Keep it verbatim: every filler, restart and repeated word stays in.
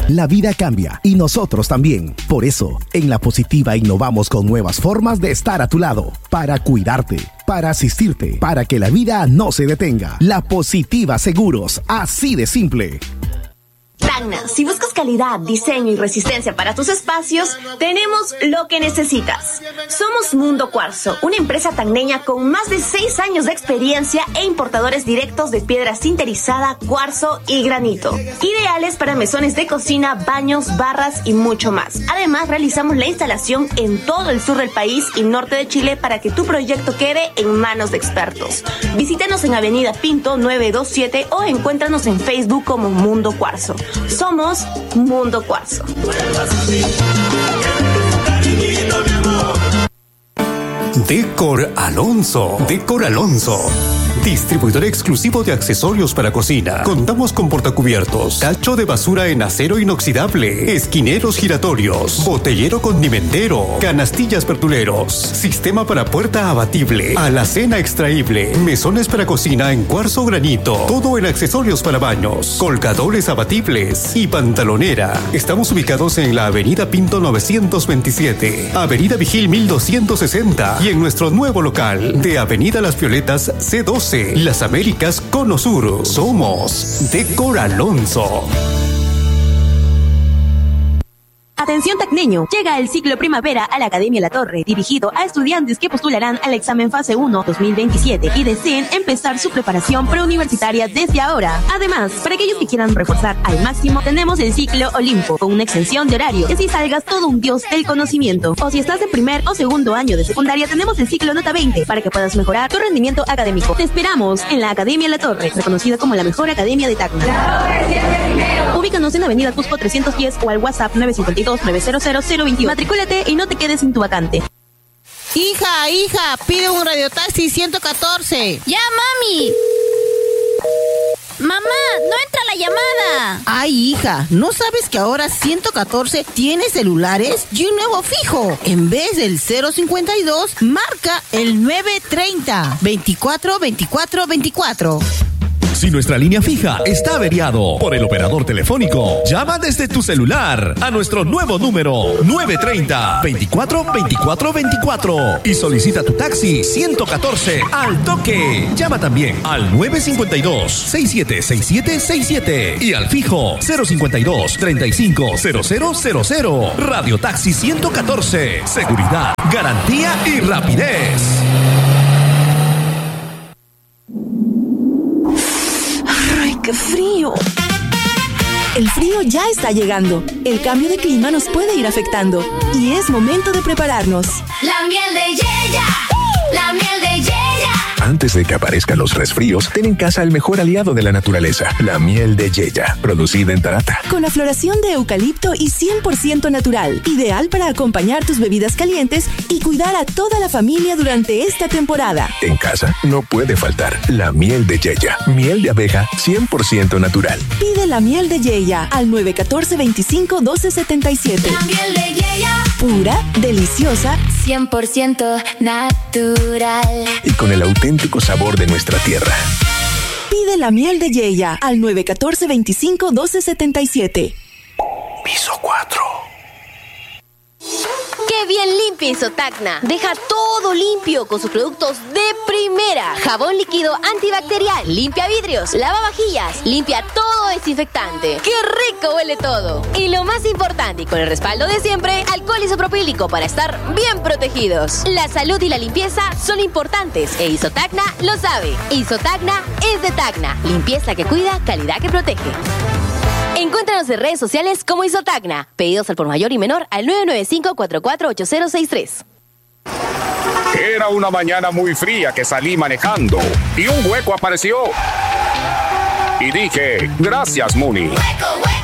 La vida cambia y nosotros también. Por eso, en La Positiva innovamos con nuevas formas de estar a tu lado, para cuidarte, para asistirte, para que la vida no se detenga. La Positiva Seguros, así de simple. Tacna, si buscas calidad, diseño y resistencia para tus espacios, tenemos lo que necesitas. Somos Mundo Cuarzo, una empresa tacneña con más de seis años de experiencia e importadores directos de piedra sinterizada, cuarzo y granito. Ideales para mesones de cocina, baños, barras y mucho más. Además, realizamos la instalación en todo el sur del país y norte de Chile para que tu proyecto quede en manos de expertos. Visítanos en Avenida Pinto nueve dos siete o encuéntranos en Facebook como Mundo Cuarzo. Somos Mundo Cuarzo. Decor Alonso. Decor Alonso. Distribuidor exclusivo de accesorios para cocina. Contamos con portacubiertos, tacho de basura en acero inoxidable, esquineros giratorios, botellero condimentero, canastillas pertuleros, sistema para puerta abatible, alacena extraíble, mesones para cocina en cuarzo granito, todo en accesorios para baños, colgadores abatibles y pantalonera. Estamos ubicados en la Avenida Pinto novecientos veintisiete, Avenida Vigil mil doscientos sesenta y en nuestro nuevo local de Avenida Las Violetas C doce. Las Américas, Cono Sur. Somos Decor Alonso. Atención tacneño, llega el ciclo primavera a la Academia La Torre, dirigido a estudiantes que postularán al examen fase uno dos mil veintisiete y deseen empezar su preparación preuniversitaria desde ahora. Además, para aquellos que quieran reforzar al máximo, tenemos el ciclo Olimpo, con una extensión de horario, que así salgas todo un dios del conocimiento. O si estás en primer o segundo año de secundaria, tenemos el ciclo Nota veinte, para que puedas mejorar tu rendimiento académico. Te esperamos en la Academia La Torre, reconocida como la mejor academia de Tacna. Ubícanos en Avenida Cusco trescientos diez o al WhatsApp nueve cinco dos nueve cero cero cero veintiuno. Matricúlate y no te quedes sin tu vacante. Hija, hija, pide un radiotaxi ciento catorce. ¡Ya, mami! ¡Mamá, no entra la llamada! Ay, hija, ¿no sabes que ahora ciento catorce tiene celulares y un nuevo fijo? En vez del cero cincuenta y dos, marca el nueve treinta, veinticuatro, veinticuatro, veinticuatro. Si nuestra línea fija está averiado por el operador telefónico, llama desde tu celular a nuestro nuevo número nueve treinta, veinticuatro, veinticuatro, veinticuatro y solicita tu taxi ciento catorce al toque. Llama también al nueve cincuenta y dos, sesenta y siete sesenta y siete sesenta y siete y al fijo cero cincuenta y dos, treinta y cinco, cero cero cero cero. Radio Taxi ciento catorce. Seguridad, garantía y rapidez. ¡Qué frío! El frío ya está llegando. El cambio de clima nos puede ir afectando. Y es momento de prepararnos. La miel de Yeya. La miel de Yeya. Antes de que aparezcan los resfríos, ten en casa el mejor aliado de la naturaleza, la miel de Yeya, producida en Tarata. Con la floración de eucalipto y cien por ciento natural, ideal para acompañar tus bebidas calientes y cuidar a toda la familia durante esta temporada. En casa no puede faltar la miel de Yeya, miel de abeja cien por ciento natural. Pide la miel de Yeya al nueve uno cuatro, veinticinco, doce setenta y siete. La miel de Yeya. Pura, deliciosa, cien por ciento natural. Y con el auténtico sabor de nuestra tierra. Pide la miel de Yeya al nueve uno cuatro, veinticinco, doce setenta y siete. Piso cuatro. ¡Qué bien limpia Isotacna! Deja todo limpio con sus productos de primera. Jabón líquido antibacterial, limpia vidrios, lava vajillas, limpia todo desinfectante. ¡Qué rico huele todo! Y lo más importante, y con el respaldo de siempre, alcohol isopropílico para estar bien protegidos. La salud y la limpieza son importantes e Isotacna lo sabe. Isotacna es de Tacna. Limpieza que cuida, calidad que protege. Encuéntranos en redes sociales como Isotacna. Pedidos al por mayor y menor al nueve nueve cinco, cuatro cuatro ocho cero seis tres. Era una mañana muy fría que salí manejando y un hueco apareció. Y dije, gracias, Muni. Hueco, hueco.